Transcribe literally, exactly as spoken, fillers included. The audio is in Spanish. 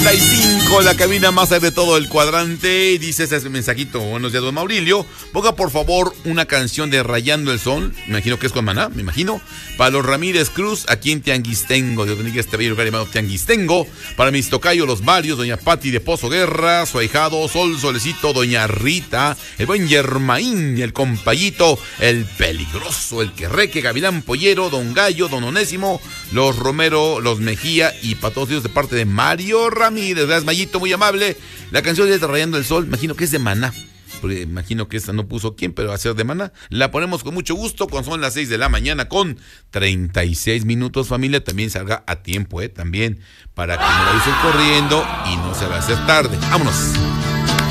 noventa y cinco, la cabina más de todo el cuadrante. Y dice ese mensajito: buenos días, don Maurilio. Ponga por favor una canción de Rayando el Sol. Me imagino que es con Maná, me imagino. Para los Ramírez Cruz, aquí en Tianguistengo. Dios bendiga este bello lugar llamado Tianguistengo. Para mis tocayos, los varios, doña Pati de Pozo Guerra, su ahijado, Sol Solecito, doña Rita, el buen Germaín, el compayito, el peligroso, el querreque, Gavilán Pollero, don Gallo, don Onésimo, los Romero, los Mejía, y para todos ellos de parte de Mario Ramírez. Gracias, Mayito, muy amable. La canción de Rayando el Sol, imagino que es de Maná, porque imagino que esta no puso quién, pero va a ser de Maná. La ponemos con mucho gusto cuando son las seis de la mañana con treinta y seis minutos, familia. También salga a tiempo, eh, también, para que no la usen corriendo y no se va a hacer tarde. Vámonos.